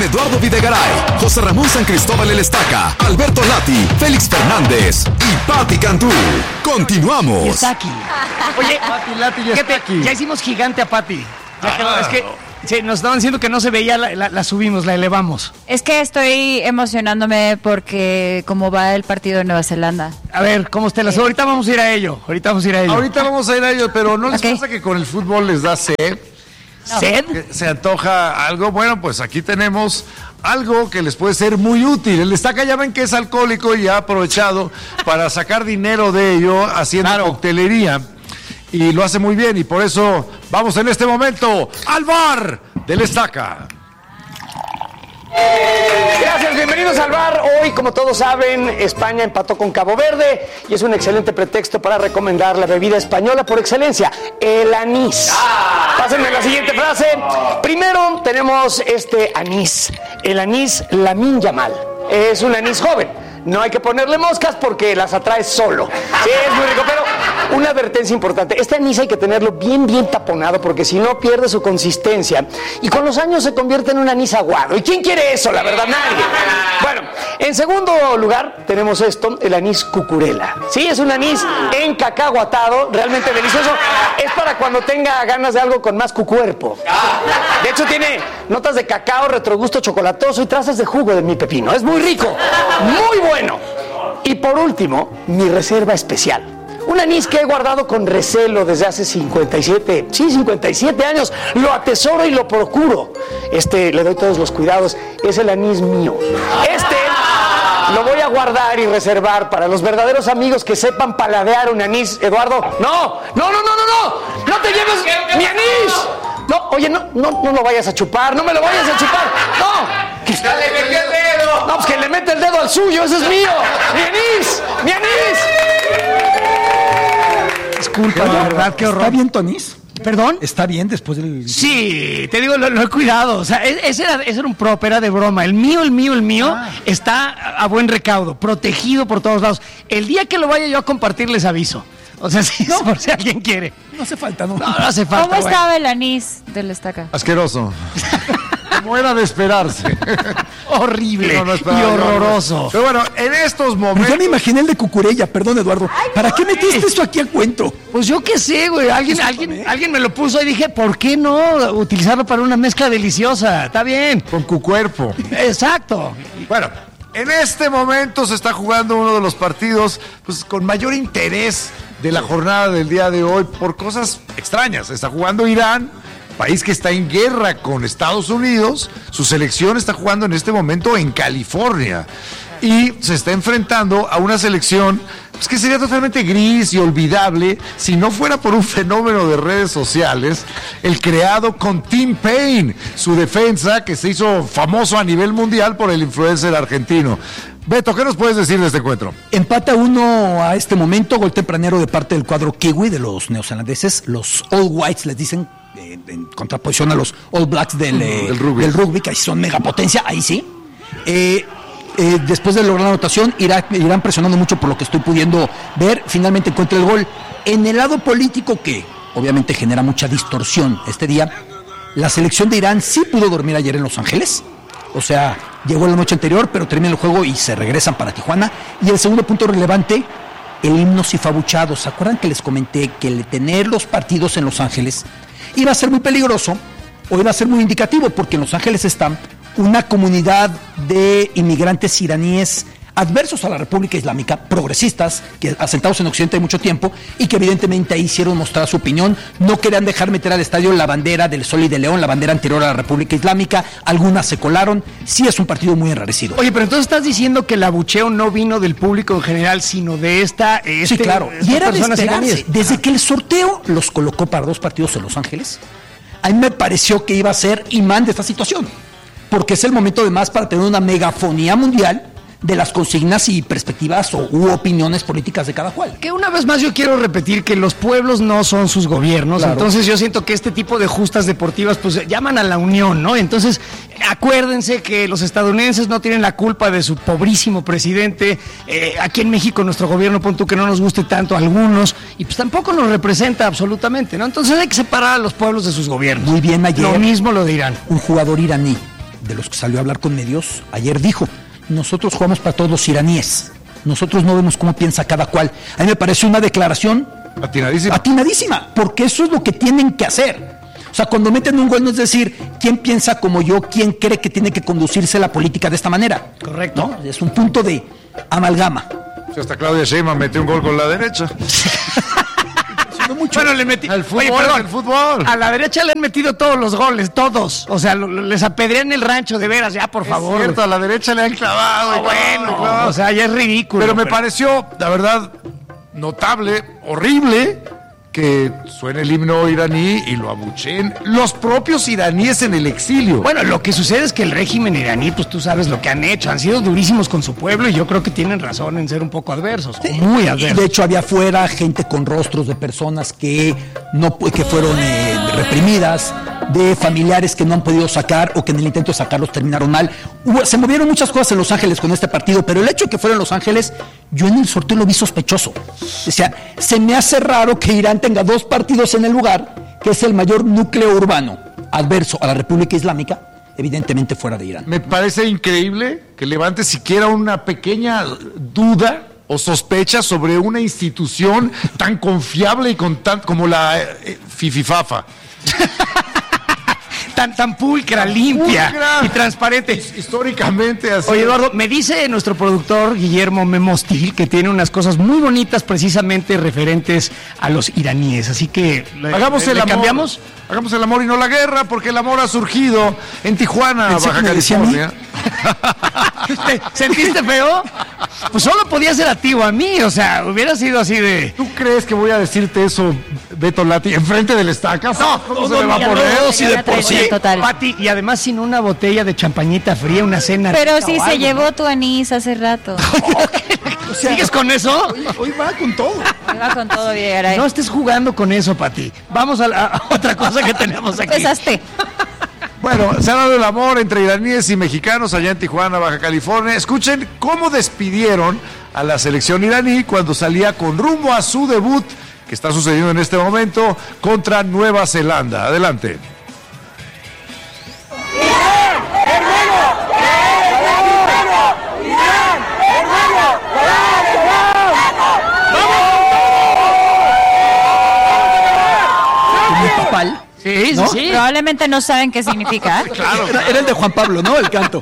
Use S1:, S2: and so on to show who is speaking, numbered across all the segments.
S1: Eduardo Videgaray, José Ramón San Cristóbal El Estaca, Alberto Lati, Félix Fernández y Pati Cantú. Continuamos.
S2: Y está aquí. Oye,
S3: Pati Lati ya está aquí.
S2: Ya hicimos gigante a Pati. Es que sí, nos estaban diciendo que no se veía, la subimos, la elevamos.
S4: Es que estoy emocionándome porque cómo va el partido de Nueva Zelanda.
S2: A ver, ¿cómo está el Ahorita vamos a ir a ello.
S3: Ahorita vamos a ir a ello, pero ¿no les pasa que con el fútbol les da sed?
S4: No.
S2: ¿Sed?
S3: ¿Se antoja algo? Bueno, pues aquí tenemos algo que les puede ser muy útil. El Estaca ya ven que es alcohólico y ha aprovechado para sacar dinero de ello haciendo coctelería. Y lo hace muy bien y por eso vamos en este momento al bar del Estaca.
S2: Gracias, bienvenidos al bar. Hoy, como todos saben, España empató con Cabo Verde y es un excelente pretexto para recomendar la bebida española por excelencia, el anís. Pásenme la siguiente frase. Primero tenemos este anís, el anís Lamine Yamal. Es un anís joven. No hay que ponerle moscas porque las atrae solo. Sí, es muy rico, pero una advertencia importante. Este anís hay que tenerlo bien taponado porque si no pierde su consistencia y con los años se convierte en un anís aguado. ¿Y quién quiere eso? La verdad, nadie. Bueno, en segundo lugar tenemos esto, el anís cucurela. Sí, es un anís encacahuatado, realmente delicioso. Es para cuando tenga ganas de algo con más cuerpo. De hecho, tiene notas de cacao, retrogusto chocolatoso y trazas de jugo de mi pepino. Es muy rico, muy bueno. Y por último, mi reserva especial. Un anís que he guardado con recelo desde hace 57 años. Lo atesoro y lo procuro. Le doy todos los cuidados. Es el anís mío. Lo voy a guardar y reservar para los verdaderos amigos que sepan paladear un anís. Eduardo, no te lleves mi anís. No, oye, no lo vayas a chupar, no me lo vayas a chupar. No.
S5: ¡Ya le metió el dedo!
S2: No, pues que le mete el dedo al suyo, ese es mío. ¡Mi anís! Disculpa, de verdad, qué horror.
S6: ¿Está bien tu anís?
S2: ¿Perdón?
S6: ¿Está bien después del...?
S2: Sí, te digo, lo he cuidado. O sea, ese era un prop, era de broma. El mío está a buen recaudo, protegido por todos lados. El día que lo vaya yo a compartir les aviso. O sea, sí, no, por si alguien quiere.
S6: No hace falta, ¿no?
S2: No hace falta.
S4: ¿Cómo estaba el anís del Estaca?
S3: Asqueroso. Como era de esperarse.
S2: Horrible y horroroso.
S3: Pero bueno, en estos momentos...
S6: Yo me imaginé el de cucurella, perdón, Eduardo.
S4: Ay,
S6: ¿Para qué metiste eso aquí a cuento?
S2: Pues yo qué sé, güey. Alguien me lo puso y dije, ¿por qué no utilizarlo para una mezcla deliciosa? Está bien.
S3: Con cuerpo.
S2: Exacto.
S3: Bueno, en este momento se está jugando uno de los partidos pues, con mayor interés de la jornada del día de hoy por cosas extrañas. Se está jugando Irán, país que está en guerra con Estados Unidos. Su selección está jugando en este momento en California y se está enfrentando a una selección pues, que sería totalmente gris y olvidable si no fuera por un fenómeno de redes sociales, el creado con Tim Payne, su defensa que se hizo famoso a nivel mundial por el influencer argentino. Beto, ¿qué nos puedes decir de este encuentro?
S6: Empata 1 a este momento, gol tempranero de parte del cuadro kiwi de los neozelandeses, los All Whites les dicen, en contraposición a los All Blacks del rugby, que ahí son megapotencia, ahí sí. Después de lograr la anotación, irán presionando mucho por lo que estoy pudiendo ver, finalmente encuentra el gol. En el lado político, que obviamente genera mucha distorsión este día, la selección de Irán sí pudo dormir ayer en Los Ángeles. O sea, llegó la noche anterior, pero termina el juego y se regresan para Tijuana. Y el segundo punto relevante, el himno cifabuchado. ¿Se acuerdan que les comenté que el tener los partidos en Los Ángeles iba a ser muy peligroso o iba a ser muy indicativo? Porque en Los Ángeles está una comunidad de inmigrantes iraníes adversos a la República Islámica, progresistas, que asentados en Occidente hay mucho tiempo, y que evidentemente ahí hicieron mostrar su opinión. No querían dejar meter al estadio la bandera del Sol y del León, la bandera anterior a la República Islámica. Algunas se colaron. Sí, es un partido muy enrarecido.
S2: Oye, pero entonces estás diciendo que el abucheo no vino del público en general, sino de
S6: sí, claro. Y era de esperarse. Desde que el sorteo los colocó para 2 partidos en Los Ángeles, a mí me pareció que iba a ser imán de esta situación, porque es el momento además para tener una megafonía mundial de las consignas y perspectivas u opiniones políticas de cada cual.
S2: Que una vez más yo quiero repetir que los pueblos no son sus gobiernos, claro. Entonces yo siento que este tipo de justas deportivas pues llaman a la unión, ¿no? Entonces acuérdense que los estadounidenses no tienen la culpa de su pobrísimo presidente. Aquí en México nuestro gobierno, pon tú que no nos guste tanto a algunos, y pues tampoco nos representa absolutamente, ¿no? Entonces hay que separar a los pueblos de sus gobiernos.
S6: Muy bien, ayer
S2: lo mismo lo de Irán.
S6: Un jugador iraní de los que salió a hablar con medios, ayer dijo, nosotros jugamos para todos los iraníes, nosotros no vemos cómo piensa cada cual. A mí me pareció una declaración atinadísima, porque eso es lo que tienen que hacer. O sea, cuando meten un gol no es decir, ¿quién piensa como yo? ¿Quién cree que tiene que conducirse la política de esta manera?
S2: Correcto.
S6: ¿No? Es un punto de amalgama.
S3: Sí, hasta Claudia Sheinbaum metió un gol con la derecha.
S2: Bueno, le metí.
S3: El fútbol,
S2: Oye, perdón,
S3: el fútbol.
S2: A la derecha le han metido todos los goles, todos. O sea, les apedrean el rancho, de veras, ya, por favor.
S3: Es cierto, a la derecha le han clavado.
S2: O sea, ya es ridículo.
S3: Pero me pareció, la verdad, notable, horrible, que suene el himno iraní y lo abucheen los propios iraníes en el exilio.
S2: Bueno, lo que sucede es que el régimen iraní, pues tú sabes lo que han hecho, han sido durísimos con su pueblo y yo creo que tienen razón en ser un poco adversos, muy adversos.
S6: De hecho, había afuera gente con rostros de personas que fueron reprimidas, de familiares que no han podido sacar o que en el intento de sacarlos terminaron mal. Se movieron muchas cosas en Los Ángeles con este partido, pero el hecho de que fuera en Los Ángeles, yo en el sorteo lo vi sospechoso. O sea, se me hace raro que Irán tenga 2 partidos en el lugar, que es el mayor núcleo urbano adverso a la República Islámica, evidentemente fuera de Irán.
S3: Me parece increíble que levante siquiera una pequeña duda o sospecha sobre una institución tan confiable y como la Fififafa.
S2: Tan pulcra, limpia y transparente.
S3: Históricamente así.
S2: Oye, Eduardo, me dice nuestro productor Guillermo Memostil que tiene unas cosas muy bonitas precisamente referentes a los iraníes. Así que
S3: hagamos el amor.
S2: ¿Cambiamos?
S3: Hagamos el amor y no la guerra, porque el amor ha surgido en Tijuana, Baja California.
S2: ¿Sentiste feo? Pues solo podía ser a ti o a mí, o sea, hubiera sido así de...
S3: ¿Tú crees que voy a decirte eso, Beto Lati, enfrente del Estaca?
S2: No,
S3: ¿cómo se me va a poner?
S2: Si de por sí,
S4: total.
S2: Pati, y además sin una botella de champañita fría, una cena.
S4: Pero sí se
S2: algo,
S4: llevó
S2: ¿no?
S4: tu anís hace rato.
S2: ¿Sigues con eso?
S3: Hoy va con todo.
S4: Iba con todo bien, ahí.
S2: No estés jugando con eso, Pati. Vamos a otra cosa que tenemos aquí.
S4: Empezaste.
S3: Bueno, se ha dado el amor entre iraníes y mexicanos allá en Tijuana, Baja California. Escuchen cómo despidieron a la selección iraní cuando salía con rumbo a su debut, que está sucediendo en este momento, contra Nueva Zelanda. Adelante.
S6: Papal.
S2: Sí,
S6: ¿No?
S2: sí.
S4: Probablemente no saben qué significa.
S2: Claro.
S6: Era el de Juan Pablo, ¿no? El canto.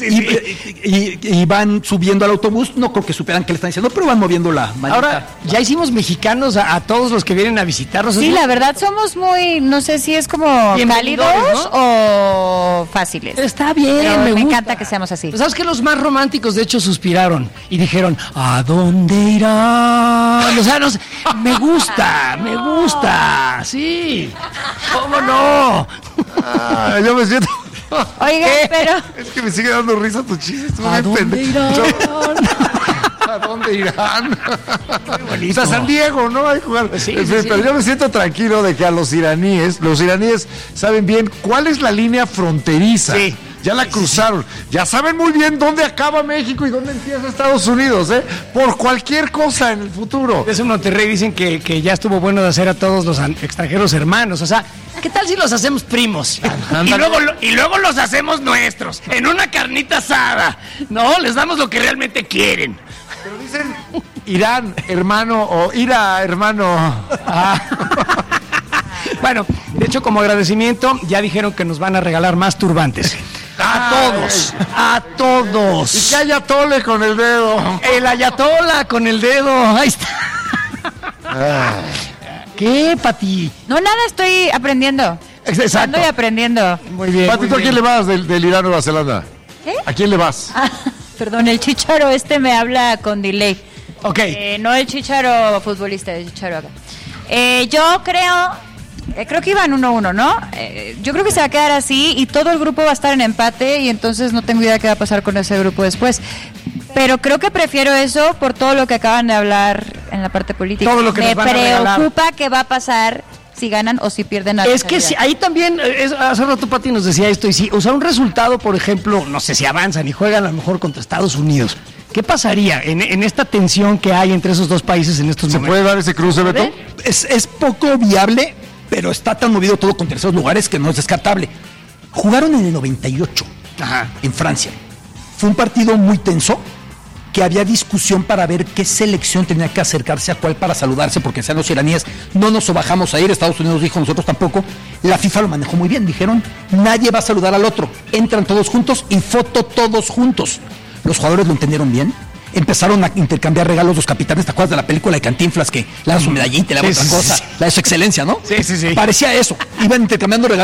S6: Y van subiendo al autobús, no creo que supieran qué le están diciendo, pero van moviendo la manita.
S2: Ahora, ya hicimos mexicanos a todos los que vienen a visitarnos.
S4: Sí, la verdad somos muy, no sé si es como cálidos,
S2: ¿no?
S4: o fáciles.
S2: Está bien,
S4: Pero
S2: me
S4: me
S2: gusta.
S4: encanta que seamos así.
S2: Pues, ¿sabes qué? Los más románticos, de hecho, suspiraron y dijeron, ¿a dónde irán? O sea, no sé, me gusta, sí. ¿Cómo no?
S3: Yo me siento...
S4: Oigan, pero...
S3: Es que me sigue dando risa tu chiste.
S2: ¿A dónde irán?
S3: ¿A dónde irán?
S2: bonito.
S3: O sea, San Diego, ¿no? Hay que jugar.
S2: Sí,
S3: Pero yo me siento tranquilo de que a los iraníes saben bien cuál es la línea fronteriza.
S2: Sí.
S3: Ya la cruzaron. Ya saben muy bien dónde acaba México y dónde empieza Estados Unidos, ¿eh? Por cualquier cosa en el futuro.
S2: Desde Monterrey dicen que ya estuvo bueno de hacer a todos los extranjeros hermanos. O sea, ¿qué tal si los hacemos primos? Y luego los hacemos nuestros, en una carnita asada. No, les damos lo que realmente quieren.
S3: Pero dicen Irán, hermano, o Ira, hermano.
S2: Bueno, de hecho, como agradecimiento, ya dijeron que nos van a regalar más turbantes. A todos.
S3: Y que haya tole con el dedo.
S2: El ayatola con el dedo. Ahí está. ¿Qué, Pati?
S4: No, nada, estoy aprendiendo.
S2: Exacto.
S4: Estoy aprendiendo.
S2: Muy bien.
S3: Pati, ¿tú a quién le vas del Irán Nueva Zelanda?
S4: ¿Qué?
S3: ¿A quién le vas?
S4: Perdón, el Chicharo me habla con delay.
S2: Ok.
S4: No el Chicharo futbolista, el Chicharo acá. Yo creo que iban 1-1, ¿no? Yo creo que se va a quedar así y todo el grupo va a estar en empate y entonces no tengo idea qué va a pasar con ese grupo después. Pero creo que prefiero eso por todo lo que acaban de hablar en la parte política.
S2: Todo lo que
S4: me
S2: nos van a regalar.
S4: preocupa qué va a pasar si ganan o si pierden a la
S2: Es que
S4: salida.
S2: sí, ahí también, hace rato Pati nos decía esto, y sí, o sea, un resultado, por ejemplo, no sé si avanzan y juegan a lo mejor contra Estados Unidos. ¿Qué pasaría en esta tensión que hay entre esos dos países en estos
S3: ¿Se
S2: momentos?
S3: puede dar ese cruce, Beto?
S6: Es poco viable, pero está tan movido todo con terceros lugares que no es descartable. Jugaron en el 98. en Francia. Fue un partido muy tenso, que había discusión para ver qué selección tenía que acercarse a cuál para saludarse, porque sean los iraníes, no nos bajamos a ir, Estados Unidos dijo, nosotros tampoco. La FIFA lo manejó muy bien, dijeron, nadie va a saludar al otro, entran todos juntos y foto todos juntos. Los jugadores lo entendieron bien, empezaron a intercambiar regalos los capitanes. ¿Te acuerdas de la película de Cantinflas que le da su medallita y le da otra cosa? La de su excelencia, ¿no?
S3: Sí.
S6: Parecía eso, iban intercambiando regalos.